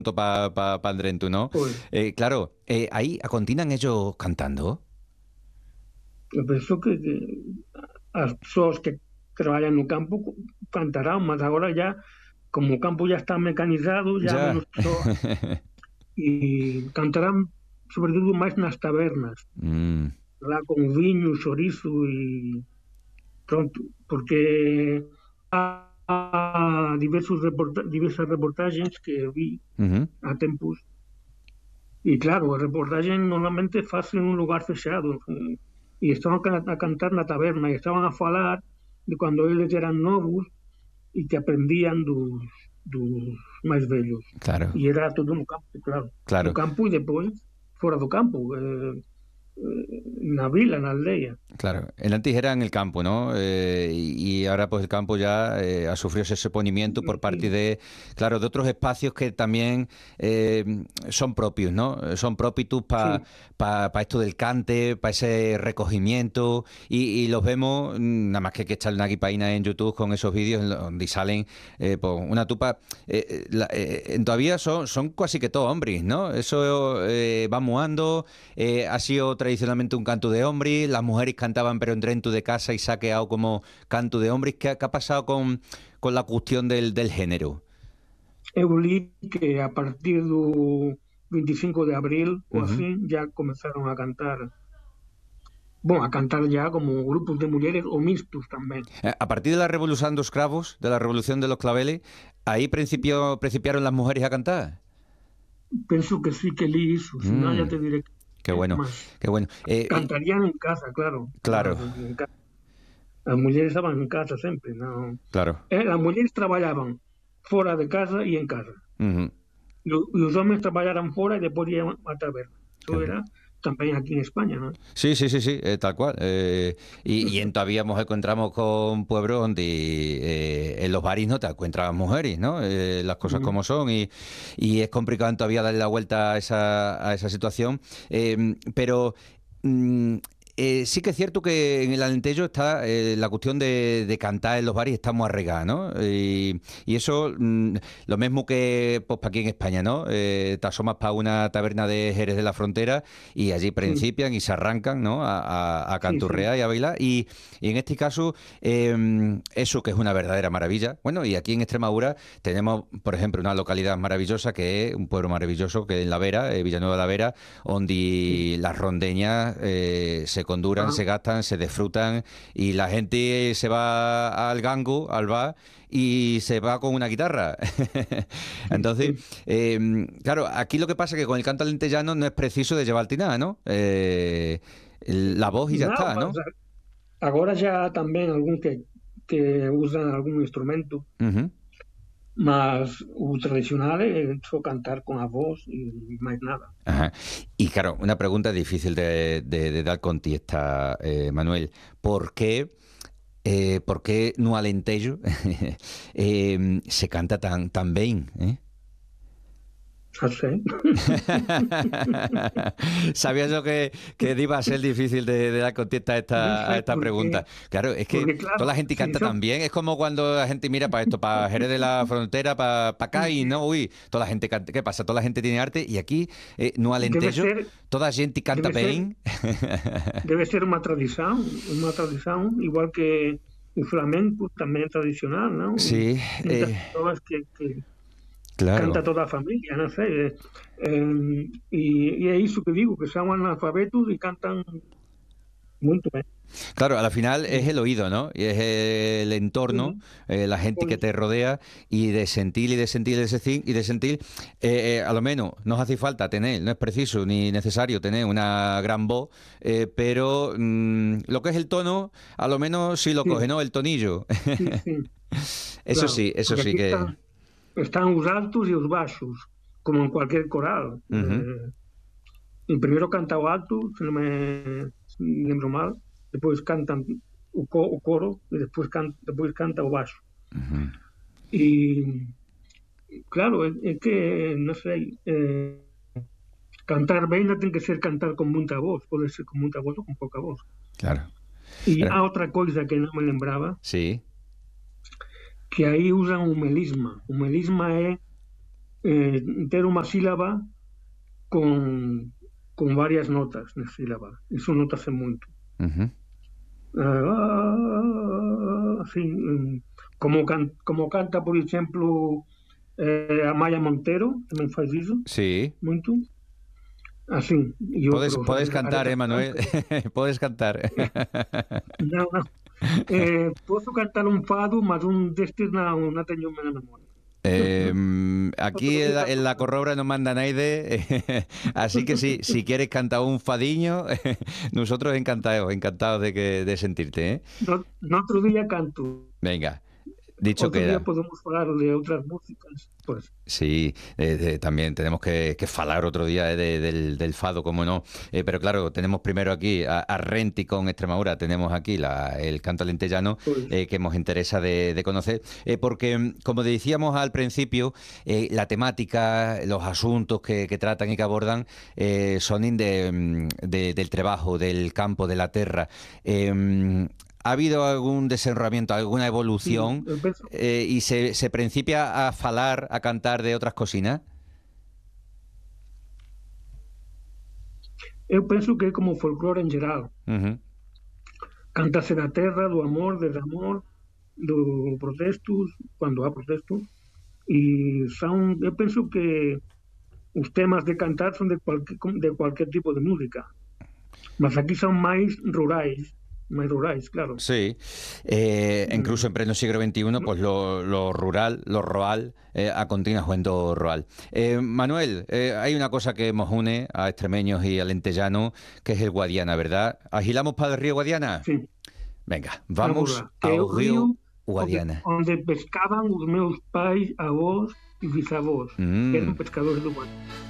para Andrentu, ¿no? Pois, Claro, aí continan ellos cantando. eu penso que as persoas que traballan no campo cantarán, mas agora ya, como o campo ya está mecanizado, ya Ya. menos persoas, e cantarán sobre todo máis nas tabernas, Mm, lá con viño, chorizo e pronto, porque há diversas reportaxes que vi ujú. há tempos. E claro, a reportaxe normalmente fase nun lugar fechado, e estaban a cantar na taberna e estaban a falar de cando eles eran novos e que aprendían dos máis vellos. Claro, E era todo no campo, claro. No claro. campo e depois fora do campo, na vila, na aldea. Claro, el antes era en el campo, ¿no? Y ahora pues el campo ya ha sufrido ese ponimiento por parte Sí, de, claro, de otros espacios que también son propios, ¿no? Son propios para sí, esto del cante, para ese recogimiento y los vemos, nada más que echarle una guipaína en YouTube con esos vídeos donde salen pues, una tupa, todavía son casi que todos hombres, ¿no? Eso va muando, ha sido tradicionalmente un canto de hombres, las mujeres cantaban pero en dentro de casa y se ha quedado como canto de hombres. ¿Qué ha pasado con la cuestión del género? eu li que a partir do 25 de abril ou Ujú. así ya comenzaron a cantar, bueno, a cantar ya como grupos de mulleres ou mixtos tamén. A partir de la revolución de los cravos, de la revolución de los claveles, ahí principiaron las mujeres a cantar. Penso que sí que li iso, se non ya Mm, te diré qué que bueno, máis. qué bueno. Cantarían en casa, claro. Claro, En casa. As mulleres estaban en casa sempre, non. claro. As mulleres traballaban fora de casa e en casa. Ujú. E os homens traballaran fora e depois ian á taberna. Eso era tamén aquí en España, non? Sí, sí, sí, sí, tal cual. Todavía nos encontramos con pueblos donde en los bares no te encuentras mujeres, ¿no? Las cosas Mm. como son y es complicado todavía darle la vuelta a esa situación. Pero mm, sí que es cierto que en el Alentejo está la cuestión de cantar en los bares está muy arraigada, ¿no? Y eso, lo mismo que pues, para aquí en España, ¿no? Te asomas para una taberna de Jerez de la Frontera y allí Sí, principian y se arrancan, ¿no? A sí, sí. canturrear y a bailar. Y en este caso, eso que es una verdadera maravilla. Bueno, y aquí en Extremadura tenemos, por ejemplo, una localidad maravillosa que es un pueblo maravilloso que es en La Vera, Villanueva de la Vera, Sí. donde las rondeñas se conduran, Ah, se gastan, se disfrutan y la gente se va al gango, al bar y se va con una guitarra. sí, Entonces, sí. claro, aquí lo que pasa es que con el canto alentejano no es preciso de llevar nada, ¿no? La voz y ya Non, está, mas ¿no? agora xa tamén algún que usan algún instrumento, Ujú. mas o tradicional é só cantar con a voz e máis nada. Ajá. Y claro, una pregunta difícil de dar contesta, Manuel. Por qué no Alentejo se canta tan bien? Xa sei. Sabía yo que iba a ser difícil de dar contesta Non a sei esta por qué, pregunta. Claro, es que porque claro, toda la gente si canta son tan bien. Es como cuando la gente mira para esto, para Jerez de la Frontera, para sí, acá y sí, no, uy, toda la gente canta. ¿Qué pasa? Toda la gente tiene arte y aquí no debe Alentejo, ser toda la gente canta debe ser bien. debe ser unha tradición igual que o flamenco tamén é tradicional, non? Sí, Moitas persoas que canta claro. toda a familia, non sei, e é iso que digo, que son analfabetos e cantan moito ben. Claro, al final es Mm, el oído, ¿no? Y es el entorno, sí, la gente que pois, te rodea y de sentir y de sentir y de sentir, a lo menos no hace falta tener, no es preciso ni necesario tener una gran voz, pero lo que es el tono, a lo menos sí lo coge, sí, ¿no? El tonillo. sí, sí, claro, Eso porque sí aquí que... están os altos e os baixos, como en cualquier coral. Ujú, O primeiro canta o alto, se non se me lembro mal, depois cantan o coro e depois canta o baixo. ujú. E claro, é que, non sei, cantar ben non ten que ser cantar con moita voz, pode ser con moita voz ou con pouca voz. Claro. E há Pero- outra coisa que non me lembraba, sí. que aí usan o melisma. O melisma é ter unha sílaba con varias notas na sílaba. Iso notase moito. Ujú. Así, como canta, por exemplo, Amaya Montero, tamén faz iso, Sí. moito. Así, e outros, Puedes cantar, Aretha Manuel. Franklin. Puedes cantar. Non, non. Posso cantar un fado, mas un destes non teño na memoria. Aquí Outro día en canto la fado. Corrobra no manda nadie, así que si quieres cantar un fadiño, nosotros encantados de sentirte, ¿eh? No outro día canto. Venga, dicho Outro día queda. podemos falar de outras músicas, pois. Sí, también tenemos que falar otro día del fado, como no. Pero claro, tenemos primero aquí a Renti con Extremadura, tenemos aquí el canto alentellano Pois. que nos interesa de conocer, porque como decíamos al principio, la temática, los asuntos que tratan y que abordan son del trabajo, del campo, de la tierra. ¿Ha habido algún desenrolamiento, alguna Sí, evolución eu penso, y se principia a falar, a cantar de otras cocinas? que é como o folclore en geral. Ujú. Cántase da terra, do amor, desamor, do protestos, cando há protestos, e eu penso que os temas de cantar son de cualquier tipo de música, mas aquí son máis rurais, claro. Sí, incluso en pleno siglo XXI, No, pues lo rural, lo roal, a continua siendo roal. Manuel, hay una cosa que nos une a extremeños y alentellanos, que es el Guadiana, ¿verdad? ¿Agilamos para el río Guadiana? sí, Venga, a vamos burra, que é al o río río Guadiana. onde pescaban os meus pais, avós e bisavós, que Mm. eran pescadores do Guadiana.